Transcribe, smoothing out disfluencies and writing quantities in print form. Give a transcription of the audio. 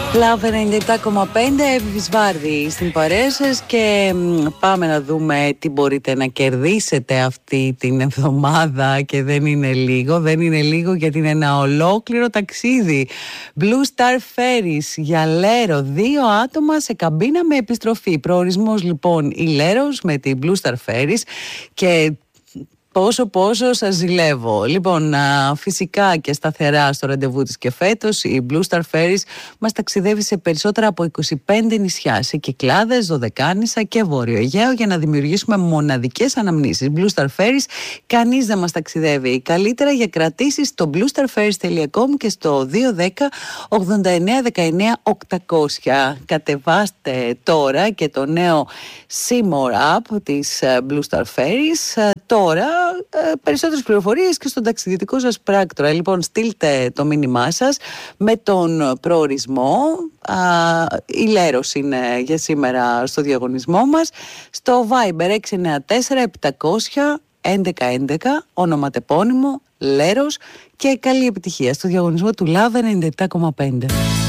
Love 97,5, Εύης Βάρδη στην παρέα σας και πάμε να δούμε τι μπορείτε να κερδίσετε αυτή την εβδομάδα και δεν είναι λίγο γιατί είναι ένα ολόκληρο ταξίδι. Blue Star Ferries για Λέρο, 2 άτομα σε καμπίνα με επιστροφή. Προορισμός λοιπόν η Λέρος με την Blue Star Ferries και πόσο σας ζηλεύω. Λοιπόν, φυσικά και σταθερά στο ραντεβού της και φέτος η Blue Star Ferries μας ταξιδεύει σε περισσότερα από 25 νησιά, σε Κυκλάδες, Δωδεκάνησα και Βόρειο Αιγαίο για να δημιουργήσουμε μοναδικές αναμνήσεις. Blue Star Ferries, κανείς δεν μας ταξιδεύει καλύτερα. Για κρατήσεις στο bluestarferries.com και στο 210 89 19 800. Κατεβάστε τώρα και το νέο Seymour App της Blue Star Ferries. Τώρα περισσότερες πληροφορίες και στον ταξιδιωτικό σας πράκτορα. Λοιπόν, στείλτε το μήνυμά σας με τον προορισμό. Η Λέρος είναι για σήμερα στο διαγωνισμό μας. Στο Viber 694 700 1111, ονοματεπώνυμο Λέρος, και καλή επιτυχία στο διαγωνισμό του Love 97,5.